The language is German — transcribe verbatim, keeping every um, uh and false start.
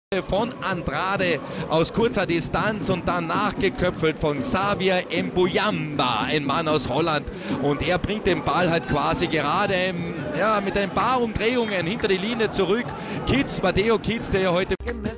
von Andrade aus kurzer Distanz und dann nachgeköpfelt von Xavier Mbuyamba, ein Mann aus Holland, und er bringt den Ball halt quasi gerade ja, mit ein paar Umdrehungen hinter die Linie zurück. Kitz, Matteo Kitz, der ja heute